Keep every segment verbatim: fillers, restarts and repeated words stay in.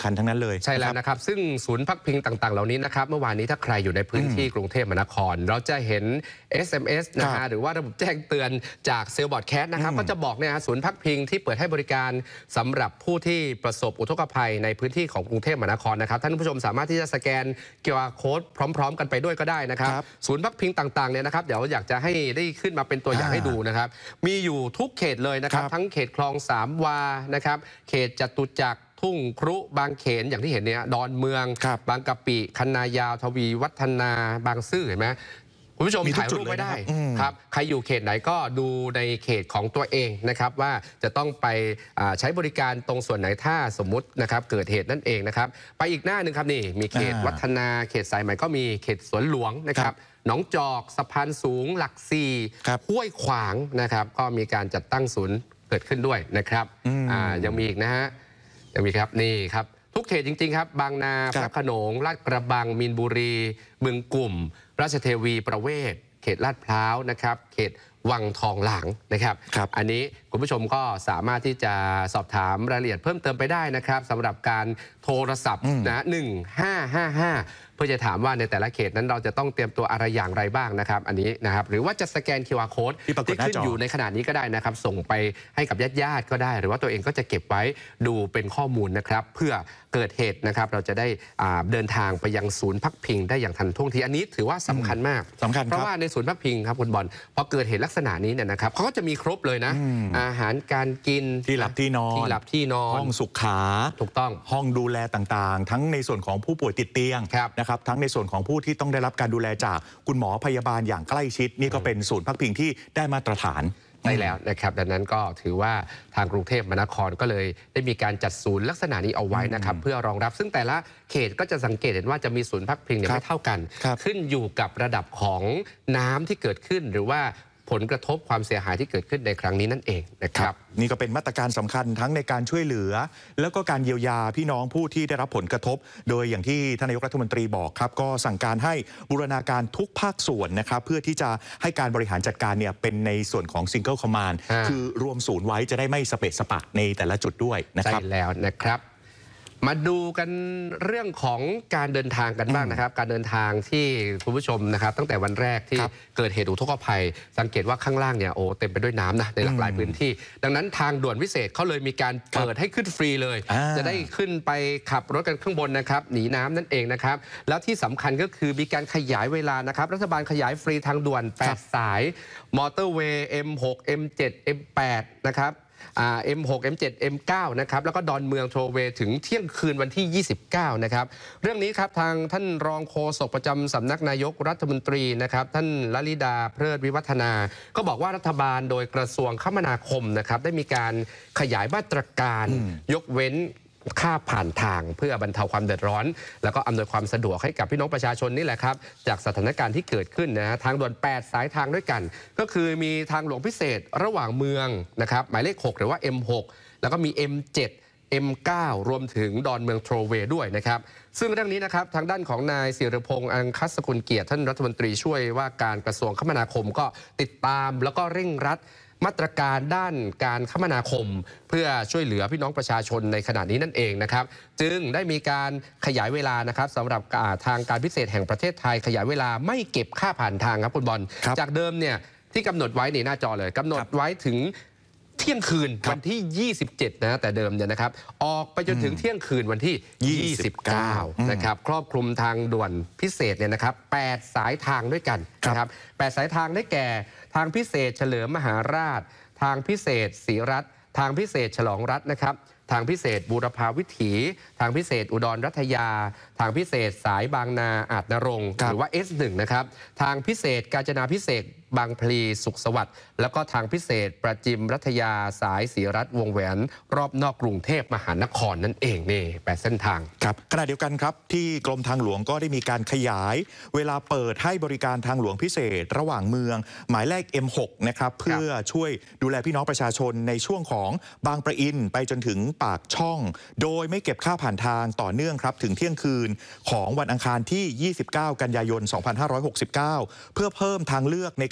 ำคัญทั้งนั้นเลยใช่แล้วนะครับซึ่งศูนย์พักพิงต่างๆเหล่านี้นะครับเมื่อวานนี้ถ้าใครอยู่ในพื้นที่กรุงเทพมหานครเราจะเห็น เอส เอ็ม เอส นะฮะหรือว่าระบบแจ้งเตือนจากเซลล์บอร์ดแคสนะครับก็จะบอกเนี่ยศูนย์พักพิงที่เปิดให้บริการสำหรับผู้ที่ประสบอุทกภัยในพื้นที่ของกรุงเทพมหานครนะครับท่านผู้ชมสามารถที่จะสแกน คิว อาร์ Code พร้อมๆกันไปด้วยก็ได้นะครับศูนย์พักพิงต่างๆเนี่ยนะครับเดี๋ยวอยากจะให้ได้ขึ้นมาเป็นตัวอย่างให้ดูนะครับมีอยู่ทุกเขตเลยนะครับทั้งเขตคลองสามวานะครับเขตจตุจักรทุ่งครุบางเขนอย่างที่เห็นเนี่ยดอนเมืองบางกะปิคันนายาวทวีวัฒนาบางซื่อเห็นไหมคุณผู้ชมถ่ายรูปไว้ได้ครับใครอยู่เขตไหนก็ดูในเขตของตัวเองนะครับว่าจะต้องไปใช้บริการตรงส่วนไหนถ้าสมมุตินะครับเกิดเหตุนั่นเองนะครับไปอีกหน้าหนึ่งครับนี่มีเขตวัฒนาเขตสายใหม่ก็มีเขตสวนหลวงนะครับหนองจอกสะพานสูงหลักสี่ห้วยขวางนะครับก็มีการจัดตั้งศูนย์เกิดขึ้นด้วยนะครับยังมีอีกนะฮะยังมีครับนี่ครับทุกเขตจริงๆครับบางนาพระโขนงลาดกระบังมีนบุรีเมืองกลุ่มราชเทวีประเวศเขตลาดพร้าวนะครับเขตวังทองหลางนะครับอันนี้คุณผู้ชมก็สามารถที่จะสอบถามรายละเอียดเพิ่มเติมไปได้นะครับสำหรับการโทรศัพท์นะหนึ่งห้าห้าห้าเพื่อจะถามว่าในแต่ละเขตนั้นเราจะต้องเตรียมตัวอะไรอย่างไรบ้างนะครับอันนี้นะครับหรือว่าจะสแกน คิว อาร์ Code ที่ขึ้นอยู่ในขณะนี้ก็ได้นะครับส่งไปให้กับญาติๆก็ได้หรือว่าตัวเองก็จะเก็บไว้ดูเป็นข้อมูลนะครับเพื่อเกิดเหตุนะครับเราจะได้เดินทางไปยังศูนย์พักพิงได้อย่างทันท่วงทีอันนี้ถือว่าสำคัญมากสำคัญเพราะว่าในศูนย์พักพิงครับคุณบอลพอเกิดเหตุลักษณะนี้เนี่ยนะครับเขาก็จะมีครบเลยนะอาหารการกินที่หลับที่นอนที่หลับที่นอนห้องสุขาถูกต้องห้องดูแลต่างๆทั้งในส่วนของผู้ป่วยติดเตียงนะครับทั้งในส่วนของผู้ที่ต้องได้รับการดูแลจากคุณหมอพยาบาลอย่างใกล้ชิดนี่ก็เป็นศูนย์พักพิงที่ได้มาตรฐานได้แล้วนะครับดังนั้นก็ถือว่าทางกรุงเทพมหานครก็เลยได้มีการจัดศูนย์ลักษณะนี้เอาไว้นะครับเพื่อรองรับซึ่งแต่ละเขตก็จะสังเกตเห็นว่าจะมีศูนย์พักพิงเนี่ยไม่เท่ากันขึ้นอยู่กับระดับของน้ำที่เกิดขึ้นหรือว่าผลกระทบความเสียหายที่เกิดขึ้นในครั้งนี้นั่นเองนะครับนี่ก็เป็นมาตรการสำคัญทั้งในการช่วยเหลือแล้วก็การเยียวยาพี่น้องผู้ที่ได้รับผลกระทบโดยอย่างที่ท่านนายกรัฐมนตรีบอกครับก็สั่งการให้บูรณาการทุกภาคส่วนนะครับเพื่อที่จะให้การบริหารจัดการเนี่ยเป็นในส่วนของ Single Command คือรวมศูนย์ไว้จะได้ไม่สเปะสปะในแต่ละจุดด้วยนะครับใช่แล้วนะครับมาดูกันเรื่องของการเดินทางกันบ้างนะครับการเดินทางที่คุณผู้ชมนะครับตั้งแต่วันแรกที่เกิดเหตุอุทกภัยสังเกตว่าข้างล่างเนี่ยโอ้เต็มไปด้วยน้ำนะในหลากหลายพื้นที่ดังนั้นทางด่วนพิเศษเขาเลยมีการเปิดให้ขึ้นฟรีเลยจะได้ขึ้นไปขับรถกันข้างบนนะครับหนีน้ำนั่นเองนะครับแล้วที่สำคัญก็คือมีการขยายเวลานะครับรัฐบาลขยายฟรีทางด่วนแปดสายมอเตอร์เวย์ เอ็ม หก เอ็ม เจ็ด เอ็ม แปด นะครับเอ็ม หก เอ็ม เจ็ด เอ็ม เก้า นะครับแล้วก็ดอนเมืองโทเวถึงเที่ยงคืนวันที่ยี่สิบเก้านะครับเรื่องนี้ครับทางท่านรองโฆษกประจำสำนักนายกรัฐมนตรีนะครับท่านลลิดาเพลิดวิวัฒนาก็บอกว่ารัฐบาลโดยกระทรวงคมนาคมนะครับได้มีการขยายมาตรการยกเว้นค่าผ่านทางเพื่อบรรเทาความเดือดร้อนแล้วก็อำนวยความสะดวกให้กับพี่น้องประชาชนนี่แหละครับจากสถานการณ์ที่เกิดขึ้นนะทางด่วนแปดสายทางด้วยกันก็คือมีทางหลวงพิเศษระหว่างเมืองนะครับหมายเลขหกหรือว่า เอ็ม หก แล้วก็มี เอ็ม เจ็ด เอ็ม เก้า รวมถึงดอนเมืองโทเวด้วยนะครับซึ่งเรื่องนี้นะครับทางด้านของนายศิริพงษ์อังคัสกุลเกียรติท่านรัฐมนตรีช่วยว่าการกระทรวงคมนาคมก็ติดตามแล้วก็เร่งรัดมาตรการด้านการคมนาคมเพื่อช่วยเหลือพี่น้องประชาชนในขณะนี้นั่นเองนะครับจึงได้มีการขยายเวลานะครับสำหรับทางการพิเศษแห่งประเทศไทยขยายเวลาไม่เก็บค่าผ่านทางครับคุณบอลจากเดิมเนี่ยที่กำหนดไว้ในหน้าจอเลยกำหนดไว้ถึงเที่ยงคืนวันที่ยี่สิบเจ็ดนะแต่เดิมเนี่ยนะครับออกไปจนถึงเที่ยงคืนวันที่ยี่สิบเก้านะครับครอบคลุมทางด่วนพิเศษเนี่ยนะครับแปดสายทางด้วยกันนะครับแปดสายทางได้แก่ทางพิเศษเฉลิมมหาราชทางพิเศษศรีรัตน์ทางพิเศษฉลองรัตน์นะครับทางพิเศษบูรพาวิถีทางพิเศษอุดรรัตยาทางพิเศษสายบางนาอาจนรงค์หรือว่า เอส หนึ่ง นะครับทางพิเศษกาญจนาพิเศษบางพลีสุขสวัสดิ์แล้วก็ทางพิเศษประจิมรัตยาสายศรีรัตน์วงแหวนรอบนอกกรุงเทพมหานครนั่นเองนี่แปดเส้นทางครับขณะเดียวกันครับที่กรมทางหลวงก็ได้มีการขยายเวลาเปิดให้บริการทางหลวงพิเศษระหว่างเมืองหมายเลข เอ็ม หก นะครับเพื่อช่วยดูแลพี่น้องประชาชนในช่วงของบางปะอินไปจนถึงปากช่องโดยไม่เก็บค่าผ่านทางต่อเนื่องครับถึงเที่ยงคืนของวันอังคารที่ยี่สิบเก้ากันยายนสองพันห้าร้อยหกสิบเก้าเพื่อเพิ่มทางเลือกในการ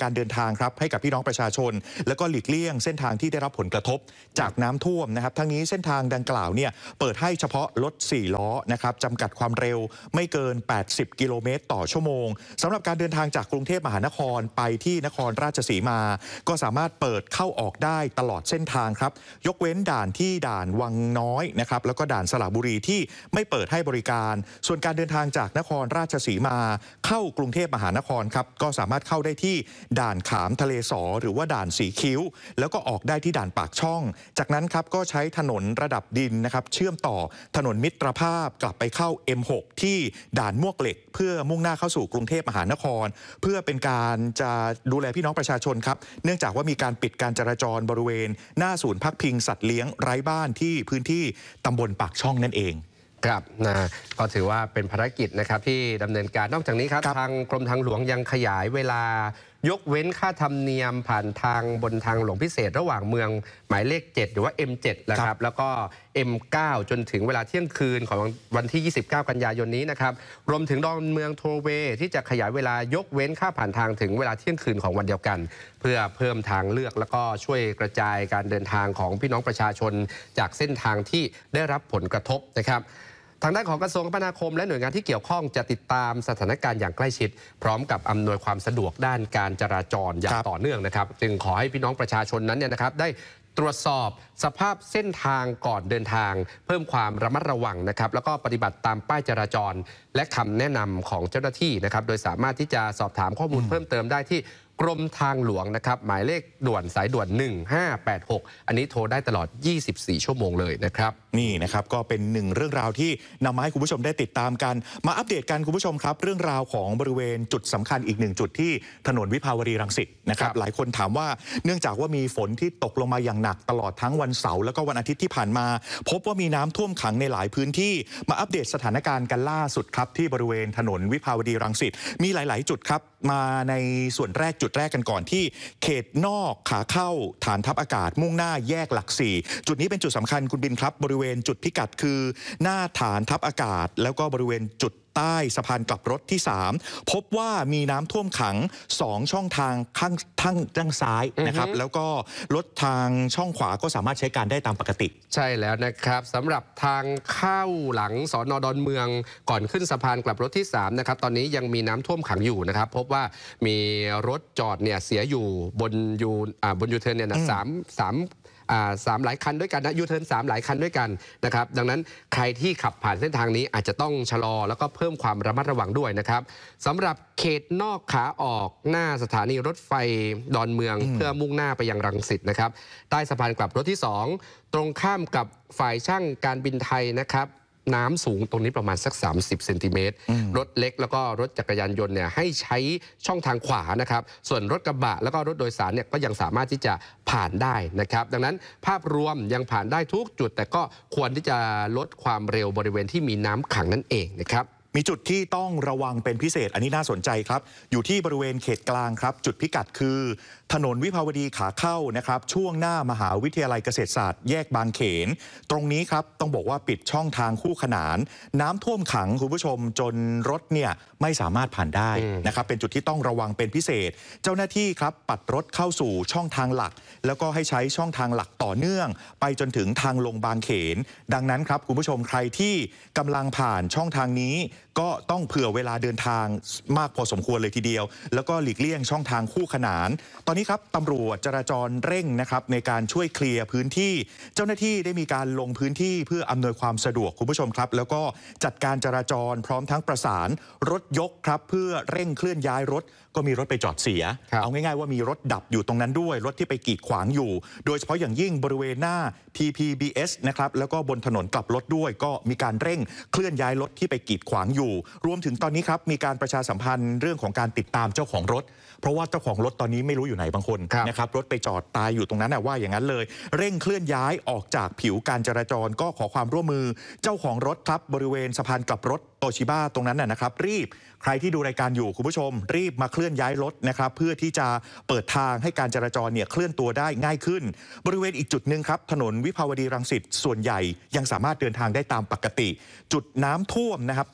การเดินทางครับให้กับพี่น้องประชาชนแล้วก็หลีกเลี่ยงเส้นทางที่ได้รับผลกระทบจากน้ำท่วมนะครับทั้งนี้เส้นทางดังกล่าวเนี่ยเปิดให้เฉพาะรถสี่ล้อนะครับจำกัดความเร็วไม่เกินแปดสิบกิโลเมตรต่อชั่วโมงสำหรับการเดินทางจากกรุงเทพมหานครไปที่นครราชสีมาก็สามารถเปิดเข้าออกได้ตลอดเส้นทางครับยกเว้นด่านที่ด่านวังน้อยนะครับแล้วก็ด่านสระบุรีที่ไม่เปิดให้บริการส่วนการเดินทางจากนครราชสีมาเข้ากรุงเทพมหานครครับก็สามารถเข้าได้ที่ด่านขามทะเลสอหรือว่าด่านสีคิ้วแล้วก็ออกได้ที่ด่านปากช่องจากนั้นครับก็ใช้ถนนระดับดินนะครับเชื่อมต่อถนนมิตรภาพกลับไปเข้า เอ็ม หก ที่ด่านมวกเหล็กเพื่อมุ่งหน้าเข้าสู่กรุงเทพมหานครเพื่อเป็นการจะดูแลพี่น้องประชาชนครับเนื่องจากว่ามีการปิดการจราจรบริเวณหน้าศูนย์พักพิงสัตว์เลี้ยงไร้บ้านที่พื้นที่ตำบลปากช่องนั่นเองครับนะก็ถือว่าเป็นภารกิจนะครับที่ดำเนินการนอกจากนี้ครับทางกรมทางหลวงยังขยายเวลายกเว้นค่าธรรมเนียมผ่านทางบนทางหลวงพิเศษระหว่างเมืองหมายเลขเจ็ดหรือว่า เอ็ม เจ็ด นะครับแล้วก็ เอ็ม เก้า จนถึงเวลาเที่ยงคืนของวันที่ยี่สิบเก้ากันยายนนี้นะครับรวมถึงดอนเมืองโทเวที่จะขยายเวลายกเว้นค่าผ่านทางถึงเวลาเที่ยงคืนของวันเดียวกันเพื่อเพิ่มทางเลือกแล้วก็ช่วยกระจายการเดินทางของพี่น้องประชาชนจากเส้นทางที่ได้รับผลกระทบนะครับทางด้านของกระทรวงคมนาคมและหน่วยงานที่เกี่ยวข้องจะติดตามสถานการณ์อย่างใกล้ชิดพร้อมกับอำนวยความสะดวกด้านการจราจรอย่างต่อเนื่องนะครับจึงขอให้พี่น้องประชาชนนั้นเนี่ยนะครับได้ตรวจสอบสภาพเส้นทางก่อนเดินทางเพิ่มความระมัดระวังนะครับแล้วก็ปฏิบัติตามป้ายจราจรและคำแนะนำของเจ้าหน้าที่นะครับโดยสามารถที่จะสอบถามข้อมูลเพิ่มเติมได้ที่กรมทางหลวงนะครับหมายเลขด่วนสายด่วนหนึ่งห้าแปดหกอันนี้โทรได้ตลอดยี่สิบสี่ชั่วโมงเลยนะครับนี่นะครับก็เป็นหนึ่งเรื่องราวที่นำมาให้คุณผู้ชมได้ติดตามกันมาอัปเดตกันคุณผู้ชมครับเรื่องราวของบริเวณจุดสำคัญอีกหนึ่งจุดที่ถนนวิภาวดีรังสิตนะครับหลายคนถามว่าเนื่องจากว่ามีฝนที่ตกลงมาอย่างหนักตลอดทั้งวันเสาร์แล้วก็วันอาทิตย์ที่ผ่านมาพบว่ามีน้ำท่วมขังในหลายพื้นที่มาอัปเดตสถานการณ์กันล่าสุดครับที่บริเวณถนนวิภาวดีรังสิตมีหลายๆจุดครับมาในส่วนแรกจุดแรกกันก่อนที่เขตนอกขาเข้าฐานทัพอากาศมุ่งหน้าแยกหลักสี่จุดนี้เป็นจุดสำคัญคุณบินครับบริเวณจุดพิกัดคือหน้าฐานทัพอากาศแล้วก็บริเวณจุดใต้สะพานกลับรถที่สามพบว่ามีน้ำท่วมขังสองช่องทางข้างทางด้านซ้ายนะครับแล้วก็รถทางช่องขวาก็สามารถใช้การได้ตามปกติใช่แล้วนะครับสำหรับทางเข้าหลังสน.ดอนเมืองก่อนขึ้นสะพานกลับรถที่สามนะครับตอนนี้ยังมีน้ำท่วมขังอยู่นะครับพบว่ามีรถจอดเนี่ยเสียอยู่บนยูบนยูเทิร์นเนี่ยนะสามสามสามหลายคันด้วยกันนะยูเทิร์นสามหลายคันด้วยกันนะครับดังนั้นใครที่ขับผ่านเส้นทางนี้อาจจะต้องชะลอแล้วก็เพิ่มความระมัดระวังด้วยนะครับสำหรับเขตนอกขาออกหน้าสถานีรถไฟดอนเมืองเพื่อมุ่งหน้าไปยังรังสิตนะครับใต้สะพานกลับรถที่สองตรงข้ามกับฝ่ายช่างการบินไทยนะครับน้ำสูงตรงนี้ประมาณสักสามสิบเซนติเมตรรถเล็กแล้วก็รถจักรยานยนต์เนี่ยให้ใช้ช่องทางขวานะครับส่วนรถกระบะแล้วก็รถโดยสารเนี่ยก็ยังสามารถที่จะผ่านได้นะครับดังนั้นภาพรวมยังผ่านได้ทุกจุดแต่ก็ควรที่จะลดความเร็วบริเวณที่มีน้ำขังนั่นเองนะครับมีจุดที่ต้องระวังเป็นพิเศษอันนี้น่าสนใจครับอยู่ที่บริเวณเขตกลางครับจุดพิกัดคือถนนวิภาวดีขาเข้านะครับช่วงหน้ามหาวิทยาลัยเกษตรศาสตร์แยกบางเขนตรงนี้ครับต้องบอกว่าปิดช่องทางคู่ขนานน้ำท่วมขังคุณผู้ชมจนรถเนี่ยไม่สามารถผ่านได้นะครับเป็นจุดที่ต้องระวังเป็นพิเศษเจ้าหน้าที่ครับปัดรถเข้าสู่ช่องทางหลักแล้วก็ให้ใช้ช่องทางหลักต่อเนื่องไปจนถึงทางลงบางเขนดังนั้นครับคุณผู้ชมใครที่กำลังผ่านช่องทางนี้ก็ต้องเผื่อเวลาเดินทางมากพอสมควรเลยทีเดียวแล้วก็หลีกเลี่ยงช่องทางคู่ขนานตอนนี้ครับตำรวจจราจรเร่งนะครับในการช่วยเคลียร์พื้นที่เจ้าหน้าที่ได้มีการลงพื้นที่เพื่ออำนวยความสะดวกคุณผู้ชมครับแล้วก็จัดการจราจรพร้อมทั้งประสานรถยกครับเพื่อเร่งเคลื่อนย้ายรถก็มีรถไปจอดเสียเอาง่ายๆว่ามีรถดับอยู่ตรงนั้นด้วยรถที่ไปกีดขวางอยู่โดยเฉพาะอย่างยิ่งบริเวณหน้า ที พี บี เอส นะครับแล้วก็บนถนนกลับรถด้วยก็มีการเร่งเคลื่อนย้ายรถที่ไปกีดขวางอยู่รวมถึงตอนนี้ครับมีการประชาสัมพันธ์เรื่องของการติดตามเจ้าของรถเพราะว่าเจ้าของรถตอนนี้ไม่รู้อยู่ไหนบางคนนะครับรถไปจอดตายอยู่ตรงนั้นนะว่าอย่างนั้นเลยเร่งเคลื่อนย้ายออกจากผิวการจราจรก็ขอความร่วมมือเจ้าของรถครับบริเวณสะพานกลับรถโตชิบ้าตรงนั้นนะครับรีบใครที่ดูรายการอยู่คุณผู้ชมรีบมาเคลื่อนย้ายรถนะครับเพื่อที่จะเปิดทางให้การจราจรเนี่ยเคลื่อนตัวได้ง่ายขึ้นบริเวณอีกจุดหนึ่งครับถนนวิภาวดีรังสิตส่วนใหญ่ยังสามารถเดินทางได้ตามปกติจุดน้ำท่วมนะครับต้องลด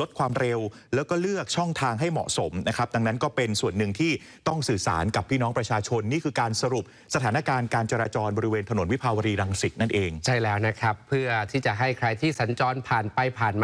ดความเร็ว แล้วก็เลือกช่องทางให้เหมาะสมนะครับดังนั้นก็เป็นส่วนหนึ่งที่ต้องสื่อสารกับพี่น้องประชาชนนี่คือการสรุปสถานการณ์การจราจรบริเวณถนนวิภาวดีรังสิตนั่นเองใช่แล้วนะครับเพื่อที่จะให้ใครที่สัญจรผ่านไปผ่านมา